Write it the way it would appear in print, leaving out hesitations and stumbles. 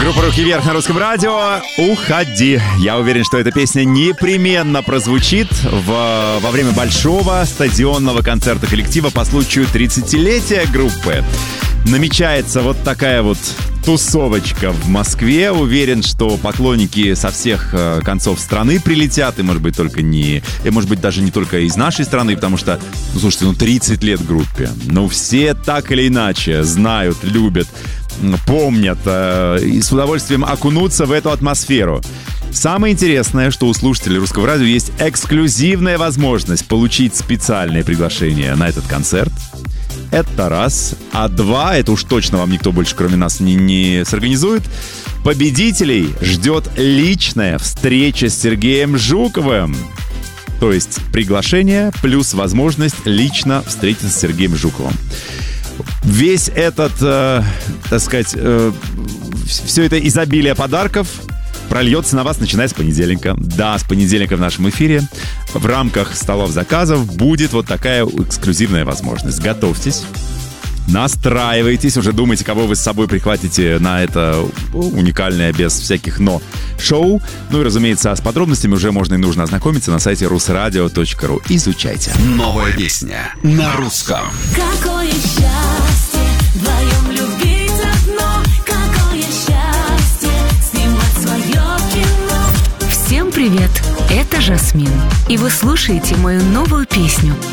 Группа «Руки вверх» на Русском радио. «Уходи». Я уверен, что эта песня непременно прозвучит во время большого стадионного концерта коллектива по случаю 30-летия группы. Намечается вот такая вот тусовочка в Москве. Уверен, что поклонники со всех концов страны прилетят. И, может быть, может быть, даже не только из нашей страны, потому что, слушайте, 30 лет группе. Все так или иначе знают, любят, помнят и с удовольствием окунутся в эту атмосферу. Самое интересное, что у слушателей Русского радио есть эксклюзивная возможность получить специальное приглашение на этот концерт. Это раз. А два, это уж точно вам никто больше, кроме нас, не сорганизует. Победителей ждет личная встреча с Сергеем Жуковым. То есть приглашение плюс возможность лично встретиться с Сергеем Жуковым. Весь этот, все это изобилие подарков прольется на вас, начиная с понедельника. Да, с понедельника в нашем эфире в рамках столов заказов будет вот такая эксклюзивная возможность. Готовьтесь, настраивайтесь, уже думайте, кого вы с собой прихватите на это уникальное, без всяких «но» шоу. И, разумеется, с подробностями уже можно и нужно ознакомиться на сайте rusradio.ru. Изучайте. Новая песня на русском. Какое счастье вдвоем любить одно, какое счастье снимать свое кино. Всем привет, это Жасмин, и вы слушаете мою новую песню